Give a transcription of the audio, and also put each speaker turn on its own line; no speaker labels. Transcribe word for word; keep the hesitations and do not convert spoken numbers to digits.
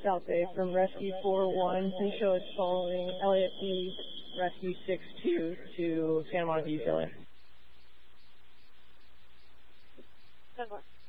South Bay from Rescue four one. Please show us following Elliott B. Rescue six two to Santa Monica, U C L A.
Good work.